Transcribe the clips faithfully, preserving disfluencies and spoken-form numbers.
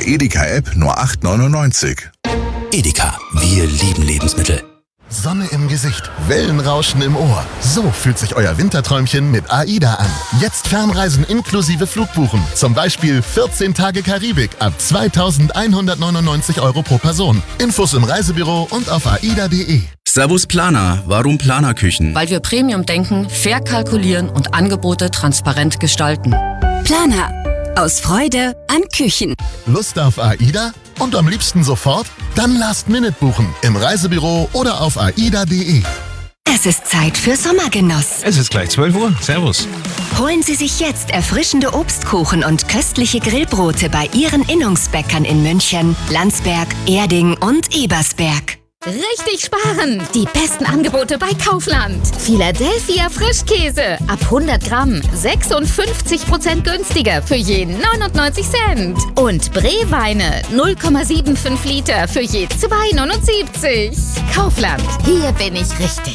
der Edeka-App nur acht neunundneunzig. Edeka, wir lieben Lebensmittel. Sonne im Gesicht, Wellenrauschen im Ohr. So fühlt sich euer Winterträumchen mit AIDA an. Jetzt Fernreisen inklusive Flugbuchen. Zum Beispiel vierzehn Tage Karibik ab zweitausendeinhundertneunundneunzig Euro pro Person. Infos im Reisebüro und auf aida punkt de. Servus Planer, warum Planerküchen? Weil wir Premium denken, fair kalkulieren und Angebote transparent gestalten. Planer. Aus Freude an Küchen. Lust auf AIDA? Und am liebsten sofort? Dann Last Minute buchen. Im Reisebüro oder auf aida punkt de. Es ist Zeit für Sommergenuss. Es ist gleich zwölf Uhr. Servus. Holen Sie sich jetzt erfrischende Obstkuchen und köstliche Grillbrote bei Ihren Innungsbäckern in München, Landsberg, Erding und Ebersberg. Richtig sparen! Die besten Angebote bei Kaufland. Philadelphia Frischkäse ab hundert Gramm sechsundfünfzig Prozent günstiger für je neunundneunzig Cent. Und Bree-Weine null Komma fünfundsiebzig Liter für je zwei neunundsiebzig. Kaufland, hier bin ich richtig.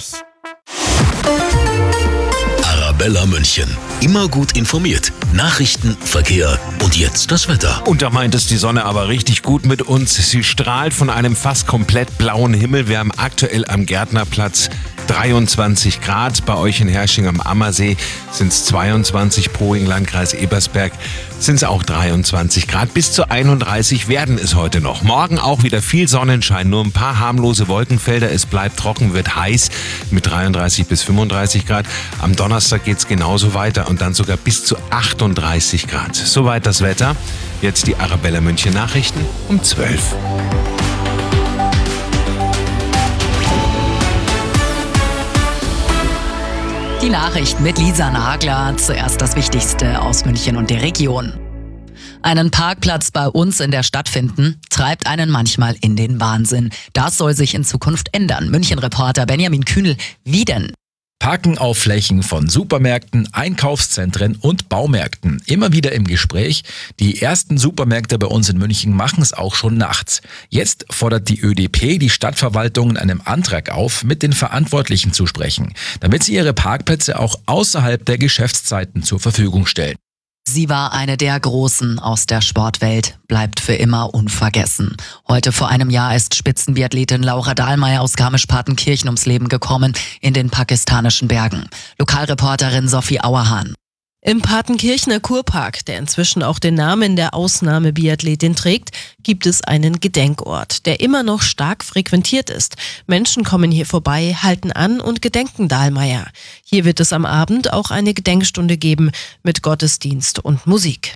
Arabella München. Immer gut informiert. Nachrichten, Verkehr und jetzt das Wetter. Und da meint es die Sonne aber richtig gut mit uns. Sie strahlt von einem fast komplett blauen Himmel. Wir haben aktuell am Gärtnerplatz dreiundzwanzig Grad. Bei euch in Herrsching am Ammersee sind es zweiundzwanzig, Poing, Landkreis Ebersberg sind es auch dreiundzwanzig Grad. Bis zu einunddreißig werden es heute noch. Morgen auch wieder viel Sonnenschein, nur ein paar harmlose Wolkenfelder. Es bleibt trocken, wird heiß mit dreiunddreißig bis fünfunddreißig Grad. Am Donnerstag geht es genauso weiter und dann sogar bis zu achtunddreißig Grad. Soweit das Wetter. Jetzt die Arabella München Nachrichten um zwölf. Die Nachricht mit Lisa Nagler. Zuerst das Wichtigste aus München und der Region. Einen Parkplatz bei uns in der Stadt finden, treibt einen manchmal in den Wahnsinn. Das soll sich in Zukunft ändern. München-Reporter Benjamin Kühnel, wie denn? Parken auf Flächen von Supermärkten, Einkaufszentren und Baumärkten. Immer wieder im Gespräch. Die ersten Supermärkte bei uns in München machen es auch schon nachts. Jetzt fordert die Ö D P die Stadtverwaltung in einem Antrag auf, mit den Verantwortlichen zu sprechen, damit sie ihre Parkplätze auch außerhalb der Geschäftszeiten zur Verfügung stellen. Sie war eine der Großen aus der Sportwelt, bleibt für immer unvergessen. Heute vor einem Jahr ist Spitzenbiathletin Laura Dahlmeier aus Garmisch-Partenkirchen ums Leben gekommen in den pakistanischen Bergen. Lokalreporterin Sophie Auerhahn. Im Partenkirchener Kurpark, der inzwischen auch den Namen der Ausnahmebiathletin trägt, gibt es einen Gedenkort, der immer noch stark frequentiert ist. Menschen kommen hier vorbei, halten an und gedenken Dahlmeier. Hier wird es am Abend auch eine Gedenkstunde geben mit Gottesdienst und Musik.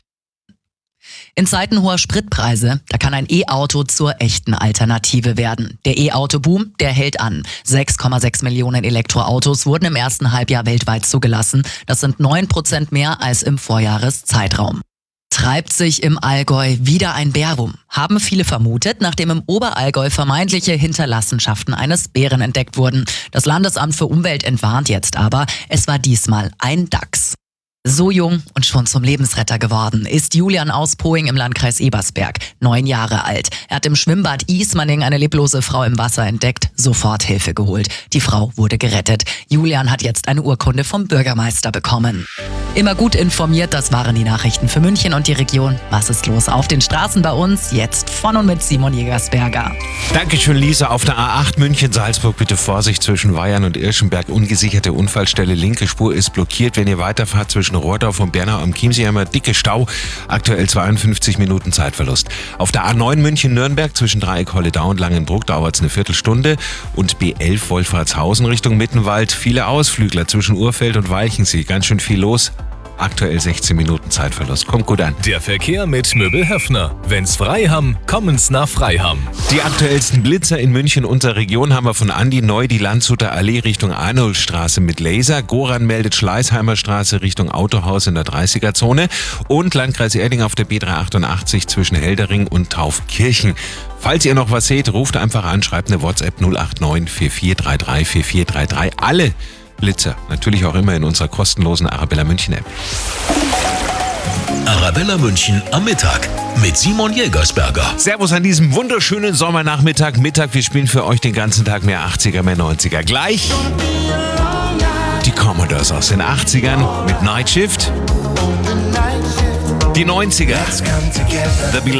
In Zeiten hoher Spritpreise, da kann ein E-Auto zur echten Alternative werden. Der E-Auto-Boom, der hält an. sechs Komma sechs Millionen Elektroautos wurden im ersten Halbjahr weltweit zugelassen. Das sind neun Prozent mehr als im Vorjahreszeitraum. Treibt sich im Allgäu wieder ein Bär rum? Haben viele vermutet, nachdem im Oberallgäu vermeintliche Hinterlassenschaften eines Bären entdeckt wurden. Das Landesamt für Umwelt entwarnt jetzt aber, es war diesmal ein Dachs. So jung und schon zum Lebensretter geworden ist Julian aus Poing im Landkreis Ebersberg, neun Jahre alt. Er hat im Schwimmbad Ismaning eine leblose Frau im Wasser entdeckt, sofort Hilfe geholt. Die Frau wurde gerettet. Julian hat jetzt eine Urkunde vom Bürgermeister bekommen. Immer gut informiert, das waren die Nachrichten für München und die Region. Was ist los auf den Straßen bei uns? Jetzt von und mit Simon Jägersberger. Dankeschön, Lisa. Auf der A acht München-Salzburg bitte Vorsicht zwischen Weyern und Irschenberg. Ungesicherte Unfallstelle, linke Spur ist blockiert. Wenn ihr weiterfahrt zwischen Rohrdorf und Bernau am Chiemsee haben wir dicke Stau. Aktuell zweiundfünfzig Minuten Zeitverlust. Auf der A neun München-Nürnberg zwischen Dreieck-Holledau und Langenbruck dauert es eine Viertelstunde. Und B elf Wolfratshausen Richtung Mittenwald. Viele Ausflügler zwischen Urfeld und Walchensee. Ganz schön viel los. Aktuell sechzehn Minuten Zeitverlust. Kommt gut an. Der Verkehr mit Möbel Höffner. Wenn's frei haben, kommen's nach Freiham. Die aktuellsten Blitzer in München und der Region haben wir von Andi Neu, die Landshuter Allee Richtung Arnoldstraße mit Laser. Goran meldet Schleißheimer Straße Richtung Autohaus in der dreißiger-Zone. Und Landkreis Erding auf der B dreihundertachtundachtzig zwischen Heldering und Taufkirchen. Falls ihr noch was seht, ruft einfach an, schreibt eine WhatsApp null acht neun vier vier drei drei vier vier drei drei. Alle Blitzer, natürlich auch immer in unserer kostenlosen Arabella München App. Arabella München am Mittag mit Simon Jägersberger. Servus an diesem wunderschönen Sommernachmittag. Mittag, wir spielen für euch den ganzen Tag mehr achtziger, mehr neunziger. Gleich die Commodores aus den achtzigern mit Night Shift. Die neunziger.